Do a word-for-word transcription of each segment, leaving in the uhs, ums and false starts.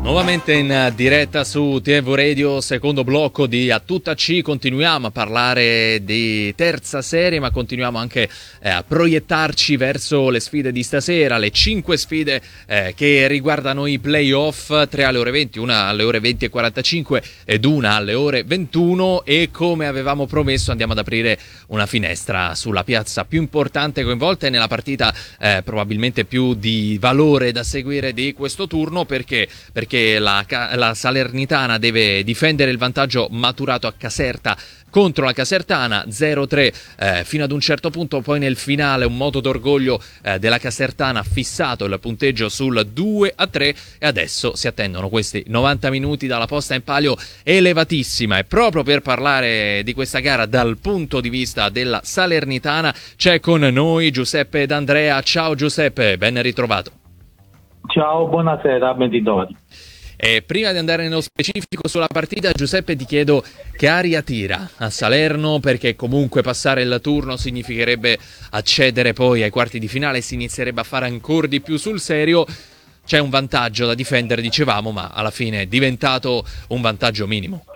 Nuovamente in diretta su T V Radio, secondo blocco di A Tutta C. Continuiamo a parlare di terza serie, ma continuiamo anche eh, a proiettarci verso le sfide di stasera, le cinque sfide eh, che riguardano i playoff, tre alle ore venti, una alle ore venti e quarantacinque ed una alle ore ventuno, e come avevamo promesso andiamo ad aprire una finestra sulla piazza più importante coinvolta e nella partita eh, probabilmente più di valore da seguire di questo turno, perché perché La, la Salernitana deve difendere il vantaggio maturato a Caserta contro la Casertana, zero tre eh, fino ad un certo punto. Poi nel finale un moto d'orgoglio eh, della Casertana ha fissato il punteggio sul due a tre, e adesso si attendono questi novanta minuti dalla posta in palio elevatissima. E proprio per parlare di questa gara dal punto di vista della Salernitana c'è con noi Giuseppe D'Andrea. Ciao Giuseppe, ben ritrovato. Ciao, buonasera, ben ritrovati. E prima di andare nello specifico sulla partita, Giuseppe, ti chiedo che aria tira a Salerno, perché comunque passare il turno significherebbe accedere poi ai quarti di finale, si inizierebbe a fare ancora di più sul serio. C'è un vantaggio da difendere, dicevamo, ma alla fine è diventato un vantaggio minimo.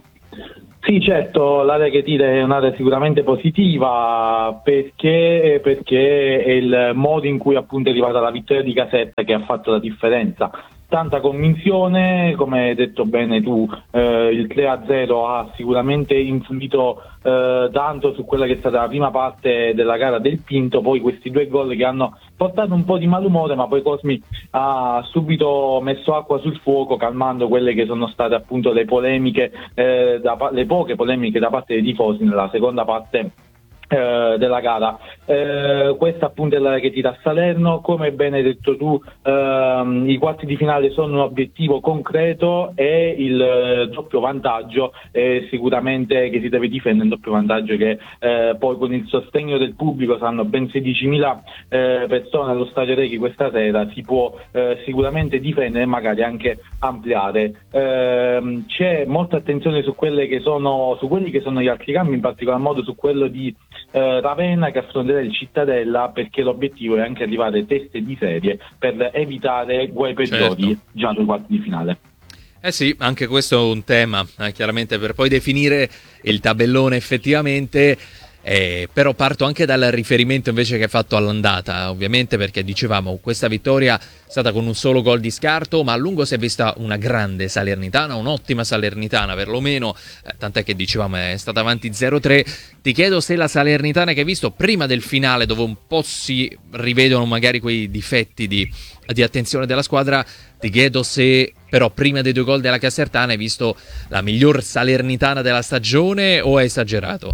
Sì, certo, l'area che tira è un'area sicuramente positiva, perché, perché è il modo in cui appunto è arrivata la vittoria di Caserta che ha fatto la differenza. Tanta convinzione, come hai detto bene tu, eh, il tre a zero ha sicuramente influito eh, tanto su quella che è stata la prima parte della gara del Pinto, poi questi due gol che hanno portato un po' di malumore, ma poi Cosmi ha subito messo acqua sul fuoco, calmando quelle che sono state appunto le polemiche, eh, da, le poche polemiche da parte dei tifosi nella seconda parte Eh, della gara. Eh, questa appunto è l'area che tira a Salerno. Come ben hai detto tu, ehm, i quarti di finale sono un obiettivo concreto, e il eh, doppio vantaggio è sicuramente che si deve difendere, un doppio vantaggio che eh, poi con il sostegno del pubblico, saranno ben sedicimila eh, persone allo Stadio Reghi questa sera, si può eh, sicuramente difendere e magari anche ampliare. Eh, c'è molta attenzione su quelle che sono su quelli che sono gli altri cambi, in particolar modo su quello di Eh, Ravenna che affronterà il Cittadella, perché l'obiettivo è anche arrivare teste di serie per evitare guai peggiori, certo, già nei quarti di finale. Eh sì, anche questo è un tema, eh, chiaramente, per poi definire il tabellone effettivamente. Eh, però parto anche dal riferimento invece che hai fatto all'andata, ovviamente, perché dicevamo questa vittoria è stata con un solo gol di scarto, ma a lungo si è vista una grande Salernitana, un'ottima Salernitana perlomeno, eh, tant'è che dicevamo è stata avanti zero tre. Ti chiedo se la Salernitana che hai visto prima del finale, dove un po' si rivedono magari quei difetti di, di attenzione della squadra, ti chiedo se però prima dei due gol della Casertana hai visto la miglior Salernitana della stagione o hai esagerato?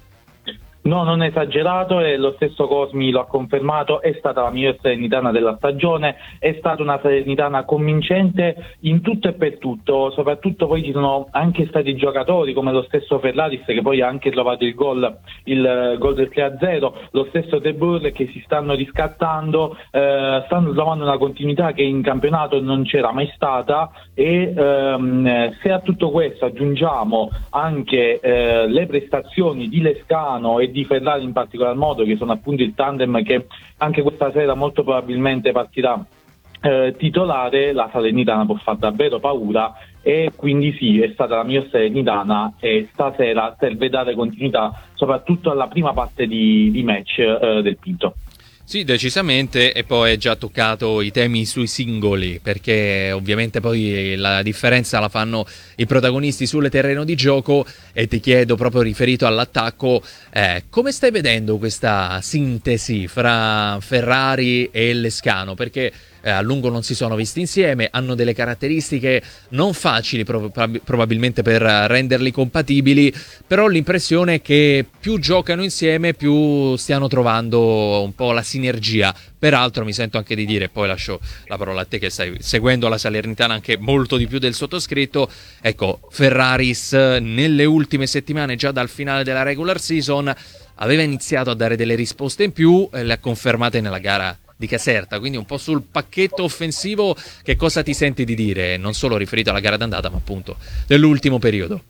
No, non è esagerato, e lo stesso Cosmi lo ha confermato, è stata la miglior Salernitana della stagione, è stata una Salernitana convincente in tutto e per tutto, soprattutto poi ci sono anche stati giocatori come lo stesso Ferraris, che poi ha anche trovato il gol, il gol del tre a zero, lo stesso De Boer, che si stanno riscattando, eh, stanno trovando una continuità che in campionato non c'era mai stata, e ehm, se a tutto questo aggiungiamo anche eh, le prestazioni di Lescano e di Ferrari in particolar modo, che sono appunto il tandem che anche questa sera molto probabilmente partirà eh, titolare, la Salernitana può far davvero paura, e quindi sì, è stata la mia Salernitana, e stasera serve dare continuità soprattutto alla prima parte di, di match eh, del Pinto. Sì, decisamente, e poi è già toccato i temi sui singoli, perché ovviamente poi la differenza la fanno i protagonisti sul terreno di gioco, e ti chiedo, proprio riferito all'attacco, eh, come stai vedendo questa sintesi fra Ferrari e Lescano? Perché eh, a lungo non si sono visti insieme, hanno delle caratteristiche non facili prob- probabilmente per renderli compatibili, però l'impressione è che più giocano insieme più stiano trovando un po' la sinergia. Peraltro mi sento anche di dire, poi lascio la parola a te che stai seguendo la Salernitana anche molto di più del sottoscritto, ecco, Ferraris nelle ultime settimane, già dal finale della regular season, aveva iniziato a dare delle risposte in più e le ha confermate nella gara di Caserta, quindi un po' sul pacchetto offensivo che cosa ti senti di dire, non solo riferito alla gara d'andata ma appunto dell'ultimo periodo?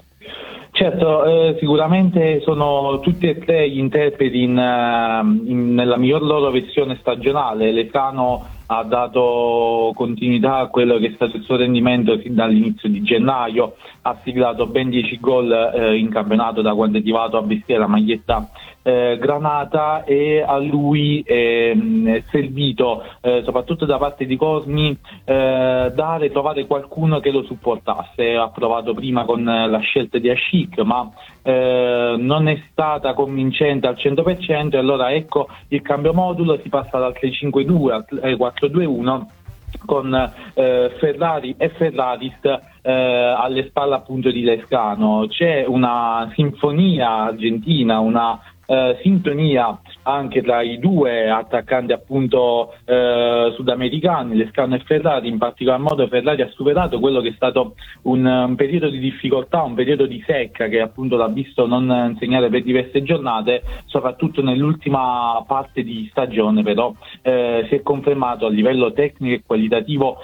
Certo, eh, sicuramente sono tutti e tre gli interpreti in, in, nella miglior loro versione stagionale. Lescano ha dato continuità a quello che è stato il suo rendimento sin dall'inizio di gennaio, ha siglato ben dieci gol eh, in campionato da quando è arrivato a vestire la maglietta eh, granata, e a lui è, è servito eh, soprattutto da parte di Cosmi eh, dare, trovare qualcuno che lo supportasse. Ha provato prima con la scelta di Ashiq, ma eh, non è stata convincente al cento per cento, e allora ecco il cambio modulo, si passa dal tre cinque due al quattro due uno con eh, Ferrari e Ferraris eh, alle spalle appunto di Lescano. C'è una sinfonia argentina, una eh, sintonia anche tra i due attaccanti appunto eh, sudamericani, Lescano e Ferrari. In particolar modo Ferrari ha superato quello che è stato un, un periodo di difficoltà, un periodo di secca che appunto l'ha visto non segnare per diverse giornate, soprattutto nell'ultima parte di stagione. Però eh, si è confermato a livello tecnico e qualitativo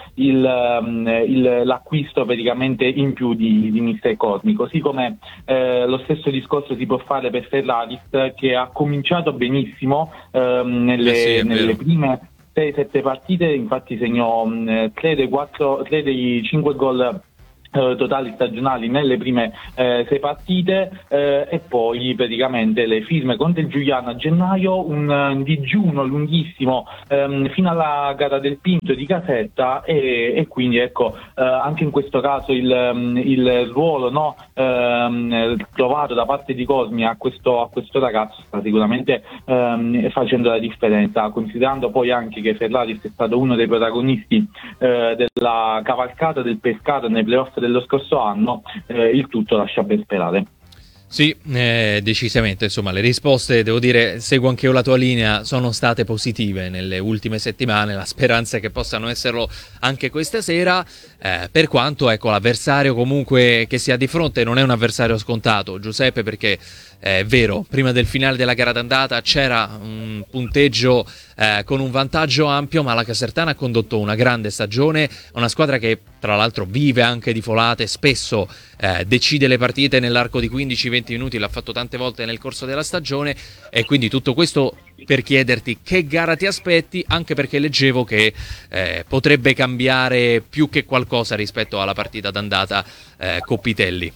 il, il, l'acquisto praticamente in più di, di mister Cosmi, così come eh, lo stesso discorso si può fare per Ferraris, che ha cominciato benissimo ehm, nelle, eh sì, nelle prime sei sette partite. Infatti segnò tre dei quattro, tre dei cinque gol eh, totali stagionali nelle prime eh, sei partite, eh, e poi praticamente le firme contro il Giuliano a gennaio, un, un digiuno lunghissimo ehm, fino alla gara del Pinto di Caserta, e, e quindi ecco eh, anche in questo caso il, il ruolo no, ehm, trovato da parte di Cosmi a questo, a questo ragazzo sta sicuramente ehm, facendo la differenza, considerando poi anche che Ferraris è stato uno dei protagonisti eh, della cavalcata del pescato nei playoff dello scorso anno. Eh, il tutto lascia ben sperare. Sì, eh, decisamente, insomma, le risposte, devo dire, seguo anche io la tua linea, sono state positive nelle ultime settimane, la speranza è che possano esserlo anche questa sera, eh, per quanto, ecco, l'avversario comunque che si ha di fronte non è un avversario scontato, Giuseppe, perché eh, è vero, prima del finale della gara d'andata c'era un punteggio eh, con un vantaggio ampio, ma la Casertana ha condotto una grande stagione, una squadra che tra l'altro vive anche di folate, spesso eh, decide le partite nell'arco di quindici venti minuti, l'ha fatto tante volte nel corso della stagione, e quindi tutto questo per chiederti che gara ti aspetti, anche perché leggevo che eh, potrebbe cambiare più che qualcosa rispetto alla partita d'andata eh, Coppitelli.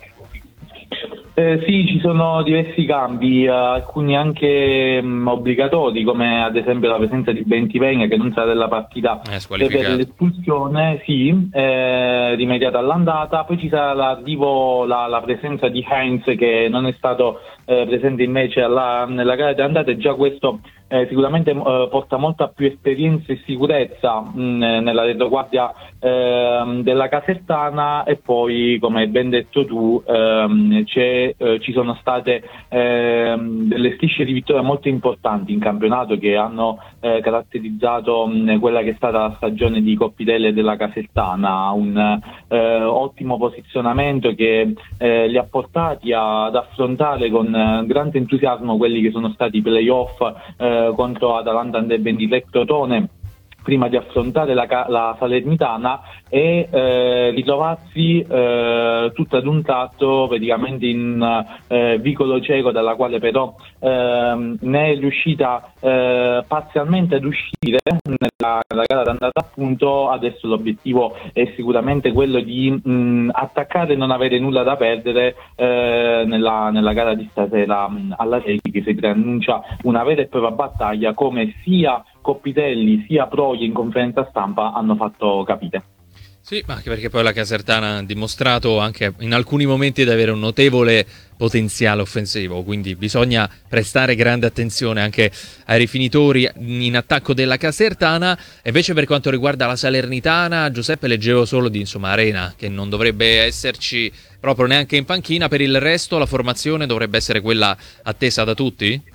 Eh, sì, ci sono diversi cambi, eh, alcuni anche mh, obbligatori, come ad esempio la presenza di Bentivegna, che non sarà della partita eh, per l'espulsione, sì, eh, rimediata all'andata. Poi ci sarà l'arrivo, la, la presenza di Heinz, che non è stato eh, presente invece alla, nella gara di andata, e già questo eh, sicuramente eh, porta molta più esperienza e sicurezza mh, nella retroguardia eh, della Casertana. E poi, come hai ben detto tu, ehm, c'è Eh, ci sono state eh, delle strisce di vittoria molto importanti in campionato, che hanno eh, caratterizzato mh, quella che è stata la stagione di Coppitelli e della Casertana, un eh, ottimo posizionamento che eh, li ha portati a, ad affrontare con eh, grande entusiasmo quelli che sono stati i playoff eh, contro Atalanta Under ventitré Crotone, prima di affrontare la, la Salernitana, e eh, ritrovarsi eh, tutto ad un tratto praticamente in eh, vicolo cieco, dalla quale però eh, ne è riuscita eh, parzialmente ad uscire nella, nella gara d'andata. Appunto adesso l'obiettivo è sicuramente quello di mh, attaccare e non avere nulla da perdere eh, nella, nella gara di stasera mh, alla Reghi, che si preannuncia una vera e propria battaglia, come sia Coppitelli sia Proie in conferenza stampa hanno fatto capire. Sì, ma anche perché poi la Casertana ha dimostrato anche in alcuni momenti di avere un notevole potenziale offensivo, quindi bisogna prestare grande attenzione anche ai rifinitori in attacco della Casertana. E invece per quanto riguarda la Salernitana, Giuseppe, leggevo solo di insomma Arena, che non dovrebbe esserci proprio neanche in panchina. Per il resto la formazione dovrebbe essere quella attesa da tutti?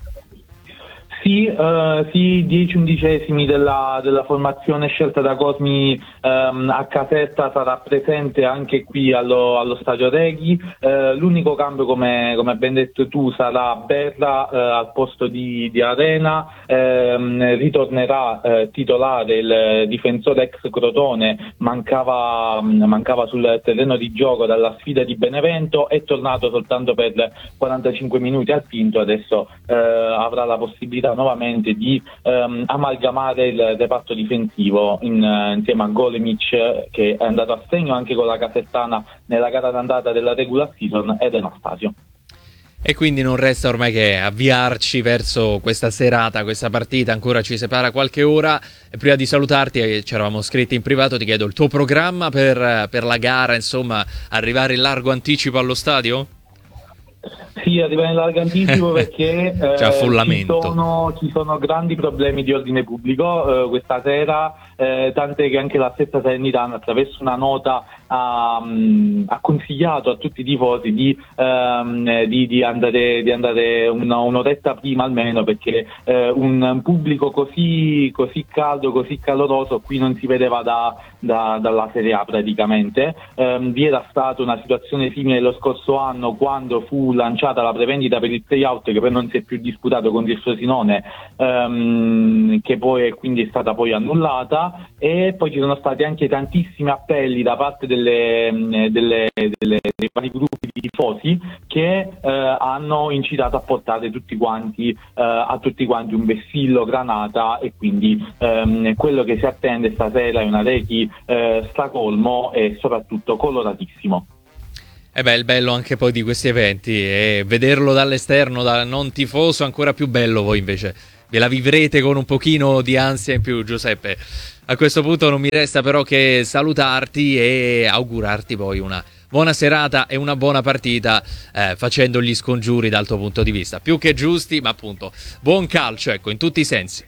Sì, uh, sì, dieci undicesimi della, della formazione scelta da Cosmi um, a Caserta sarà presente anche qui allo, allo Stadio Reghi. Uh, l'unico cambio, come, come ben detto tu, sarà Berra uh, al posto di, di Arena. Uh, ritornerà uh, titolare il difensore ex Crotone, mancava, um, mancava sul terreno di gioco dalla sfida di Benevento, è tornato soltanto per quarantacinque minuti al Pinto, adesso uh, avrà la possibilità nuovamente di ehm, amalgamare il reparto difensivo in, uh, insieme a Golemic, che è andato a segno anche con la Casertana nella gara d'andata della regular season, ed Anastasio. E quindi non resta ormai che avviarci verso questa serata, questa partita, ancora ci separa qualche ora. E prima di salutarti, ci eravamo scritti in privato, ti chiedo il tuo programma per, per la gara, insomma, arrivare in largo anticipo allo stadio? Sì, arriva in largo anticipo perché eh, ci, sono, ci sono grandi problemi di ordine pubblico eh, questa sera, eh, tant'è che anche la stessa Salernitana, attraverso una nota, ha, mh, ha consigliato a tutti i tifosi di, ehm, di, di andare, di andare una, un'oretta prima almeno, perché eh, un pubblico così, così caldo, così caloroso qui non si vedeva da, da, dalla Serie A praticamente. Eh, vi era stata una situazione simile lo scorso anno, quando fu lanciata la prevendita per il play-out, che poi non si è più disputato con il Frosinone, ehm, che poi quindi è stata poi annullata, e poi ci sono stati anche tantissimi appelli da parte delle, delle, delle, dei vari gruppi di tifosi che eh, hanno incitato a portare tutti quanti eh, a tutti quanti un vessillo granata, e quindi ehm, quello che si attende stasera è una Rechi eh, stracolmo e soprattutto coloratissimo. E beh, il bello anche poi di questi eventi è vederlo dall'esterno, da non tifoso, ancora più bello. Voi invece ve la vivrete con un pochino di ansia in più, Giuseppe. A questo punto non mi resta però che salutarti e augurarti poi una buona serata e una buona partita, eh, facendo gli scongiuri dal tuo punto di vista. Più che giusti, ma appunto buon calcio, ecco, in tutti i sensi.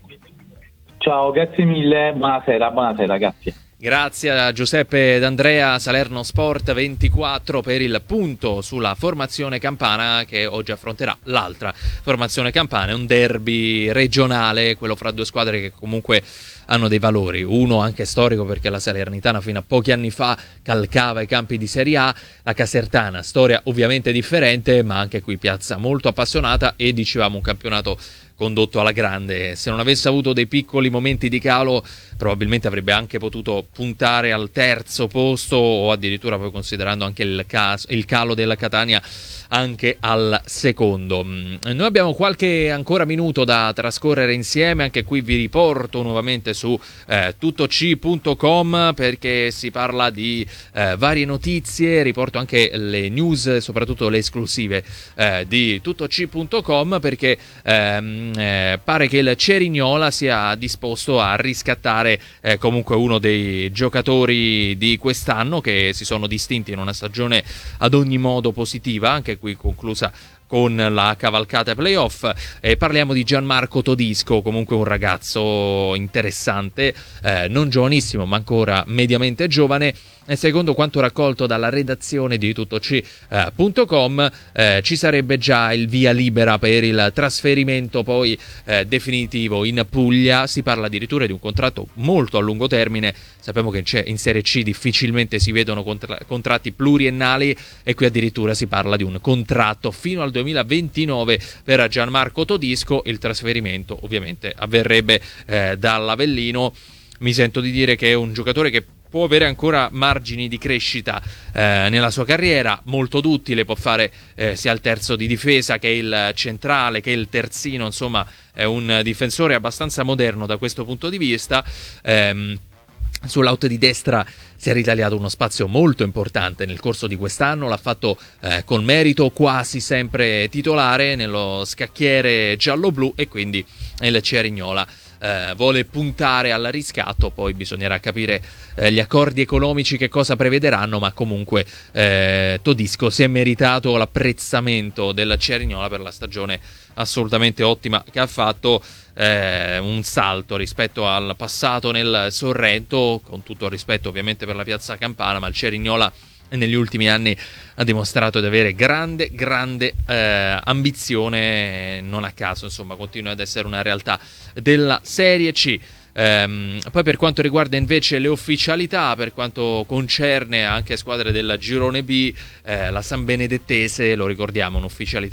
Ciao, grazie mille, buonasera, buonasera, grazie. Grazie a Giuseppe D'Andrea, Salerno Sport ventiquattro, per il punto sulla formazione campana, che oggi affronterà l'altra formazione campana. È un derby regionale, quello fra due squadre che comunque hanno dei valori, uno anche storico perché la Salernitana fino a pochi anni fa calcava i campi di Serie A, la Casertana, storia ovviamente differente, ma anche qui piazza molto appassionata e dicevamo un campionato condotto alla grande. Se non avesse avuto dei piccoli momenti di calo, probabilmente avrebbe anche potuto puntare al terzo posto, o addirittura, poi considerando anche il, caso, il calo della Catania, anche al secondo. Noi abbiamo qualche ancora minuto da trascorrere insieme, anche qui vi riporto nuovamente su eh, tuttoc punto com, perché si parla di eh, varie notizie, riporto anche le news, soprattutto le esclusive eh, di tuttoc punto com, perché ehm, Eh, pare che il Cerignola sia disposto a riscattare eh, comunque uno dei giocatori di quest'anno, che si sono distinti in una stagione ad ogni modo positiva, anche qui conclusa con la cavalcata playoff. E parliamo di Gianmarco Todisco, comunque un ragazzo interessante, eh, non giovanissimo ma ancora mediamente giovane, e secondo quanto raccolto dalla redazione di tuttoc punto com eh, ci sarebbe già il via libera per il trasferimento poi eh, definitivo in Puglia. Si parla addirittura di un contratto molto a lungo termine. Sappiamo che in Serie C difficilmente si vedono contra- contratti pluriennali, e qui addirittura si parla di un contratto fino al duemilaventinove per Gianmarco Todisco. Il trasferimento ovviamente avverrebbe eh, dall'Avellino. Mi sento di dire che è un giocatore che può avere ancora margini di crescita eh, nella sua carriera, molto duttile, può fare eh, sia il terzo di difesa che il centrale che il terzino, insomma è un difensore abbastanza moderno da questo punto di vista. Ehm, Sull'out di destra si è ritagliato uno spazio molto importante nel corso di quest'anno, l'ha fatto eh, con merito, quasi sempre titolare nello scacchiere giallo-blu, e quindi il Cerignola eh, vuole puntare al riscatto. Poi bisognerà capire eh, gli accordi economici che cosa prevederanno, ma comunque eh, Todisco si è meritato l'apprezzamento del Cerignola per la stagione assolutamente ottima che ha fatto. Eh, un salto rispetto al passato nel Sorrento, con tutto il rispetto ovviamente per la piazza campana, ma il Cerignola negli ultimi anni ha dimostrato di avere grande grande eh, ambizione, non a caso insomma continua ad essere una realtà della Serie C. Ehm, poi per quanto riguarda invece le ufficialità, per quanto concerne anche squadre del girone B, eh, la San Benedettese, lo ricordiamo, un'ufficialità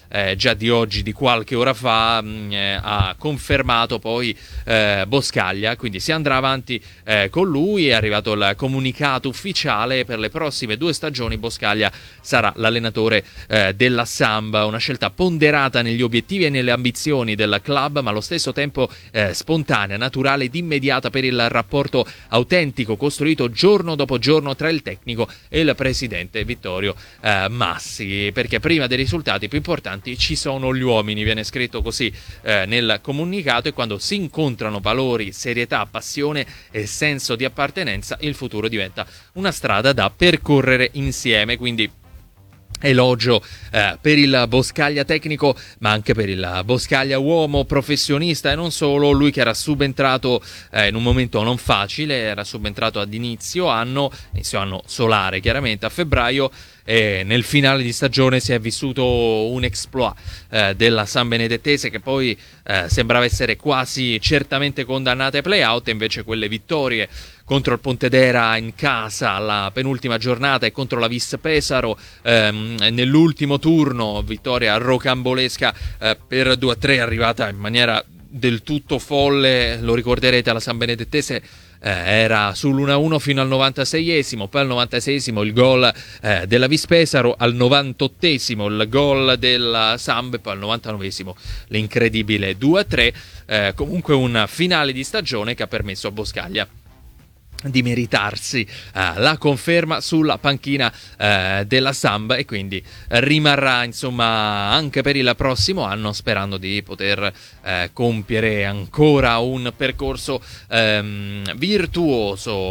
eh, già di oggi, di qualche ora fa, mh, eh, ha confermato poi eh, Boscaglia, quindi si andrà avanti eh, con lui. È arrivato il comunicato ufficiale: per le prossime due stagioni Boscaglia sarà l'allenatore eh, della Samp, una scelta ponderata negli obiettivi e nelle ambizioni del club, ma allo stesso tempo eh, spontanea, naturale ed immediata per il rapporto autentico costruito giorno dopo giorno tra il tecnico e il presidente Vittorio eh, Massi, perché prima dei risultati più importanti ci sono gli uomini, viene scritto così eh, nel comunicato, e quando si incontrano valori, serietà, passione e senso di appartenenza, il futuro diventa una strada da percorrere insieme. Quindi elogio eh, per il Boscaglia tecnico, ma anche per il Boscaglia uomo, professionista, e non solo. Lui che era subentrato eh, in un momento non facile, era subentrato ad inizio anno, inizio anno solare chiaramente, a febbraio, e nel finale di stagione si è vissuto un exploit eh, della San Benedettese, che poi eh, sembrava essere quasi certamente condannata ai play-out, e invece quelle vittorie contro il Pontedera in casa alla penultima giornata e contro la Vis Pesaro ehm, nell'ultimo turno, vittoria rocambolesca eh, per due a tre, arrivata in maniera del tutto folle. Lo ricorderete, alla San Benedettese eh, era sull'uno a uno fino al novantaseiesimo, poi al novantaseiesimo il gol eh, della Vis Pesaro, al novantottesimo il gol della Samp, e poi al novantanovesimo l'incredibile due a tre. Eh, comunque un finale di stagione che ha permesso a Boscaglia di meritarsi eh, la conferma sulla panchina eh, della Samp, e quindi rimarrà insomma anche per il prossimo anno, sperando di poter eh, compiere ancora un percorso ehm, virtuoso.